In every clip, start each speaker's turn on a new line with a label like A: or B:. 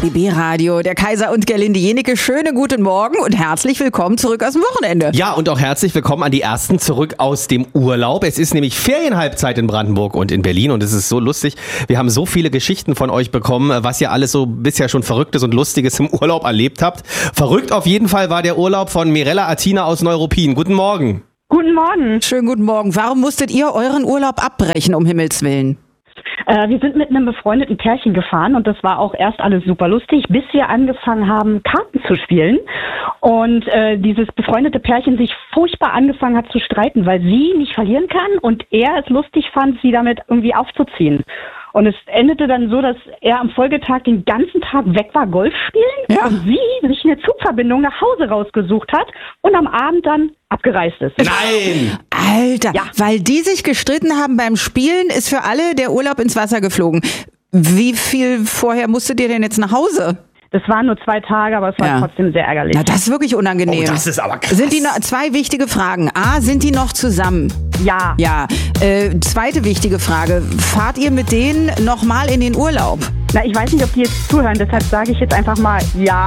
A: BB Radio, der Kaiser und Gerlinde Jenecke. Schönen guten Morgen und herzlich willkommen zurück aus dem Wochenende.
B: Ja, und auch herzlich willkommen an die Ersten zurück aus dem Urlaub. Es ist nämlich Ferienhalbzeit in Brandenburg und in Berlin und es ist so lustig. Wir haben so viele Geschichten von euch bekommen, was ihr alles so bisher schon Verrücktes und Lustiges im Urlaub erlebt habt. Verrückt auf jeden Fall war der Urlaub von Mirella Atina aus Neuruppin. Guten Morgen.
C: Guten Morgen.
A: Schönen guten Morgen. Warum musstet ihr euren Urlaub abbrechen, um Himmels Willen?
C: Wir sind mit einem befreundeten Pärchen gefahren und das war auch erst alles super lustig, bis wir angefangen haben, Karten zu spielen. Und dieses befreundete Pärchen sich furchtbar angefangen hat zu streiten, weil sie nicht verlieren kann und er es lustig fand, sie damit irgendwie aufzuziehen. Und es endete dann so, dass er am Folgetag den ganzen Tag weg war, Golf spielen und sie sich eine Zugverbindung nach Hause rausgesucht hat und am Abend dann abgereist ist.
B: Nein!
A: Alter, weil die sich gestritten haben beim Spielen, ist für alle der Urlaub ins Wasser geflogen. Wie viel vorher musstet ihr denn jetzt nach Hause?
C: Das waren nur 2 Tage, aber es war trotzdem sehr ärgerlich.
A: Na, das ist wirklich unangenehm.
B: Oh, das ist aber krass.
A: Sind die noch, 2 wichtige Fragen. A, sind die noch zusammen?
C: Ja.
A: Ja. Zweite wichtige Frage. Fahrt ihr mit denen nochmal in den Urlaub?
C: Na, ich weiß nicht, ob die jetzt zuhören, deshalb sage ich jetzt einfach mal ja.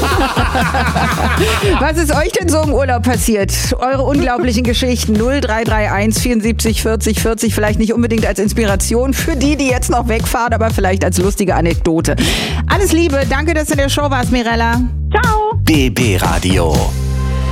A: Was ist euch denn so im Urlaub passiert? Eure unglaublichen Geschichten 0331 74 40 40, vielleicht nicht unbedingt als Inspiration für die jetzt noch wegfahren, aber vielleicht als lustige Anekdote. Alles Liebe, danke, dass du in der Show warst, Mirella.
C: Ciao.
D: BB Radio.